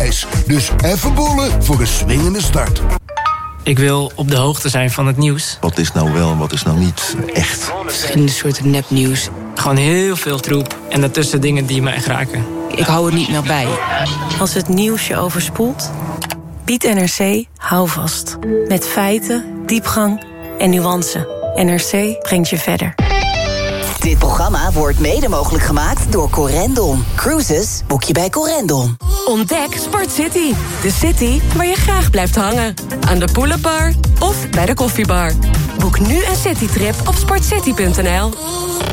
prijs. Dus even bollen voor een swingende start. Ik wil op de hoogte zijn van het nieuws. Wat is nou wel en wat is nou niet echt? Verschillende soorten nepnieuws. Gewoon heel veel troep. En daartussen dingen die me echt raken. Ik hou er niet meer bij. Als het nieuws je overspoelt, biedt NRC houvast. Met feiten, diepgang en nuance. NRC brengt je verder. Dit programma wordt mede mogelijk gemaakt door Corendon. Cruises boek je bij Corendon. Ontdek Sport City. De city waar je graag blijft hangen. Aan de Poulenbar of bij de koffiebar. Boek nu een citytrip op sportcity.nl.